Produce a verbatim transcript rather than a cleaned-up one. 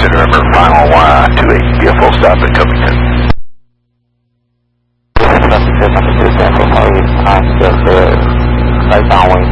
Houston, remember, final uh, two eight, be a full stop at Covington. Number two, number two, San Francisco, I'm just uh, right downwind.